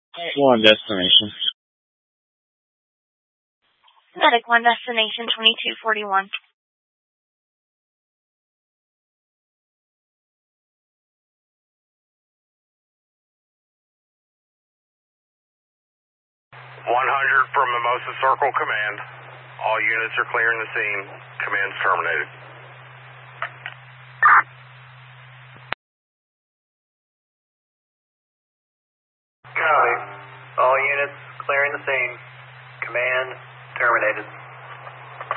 One destination. Medic 1 destination 2241. 100 from Mimosa Circle Command. All units are clearing the scene. Command's terminated. Copy. All units clearing the scene. Command terminated.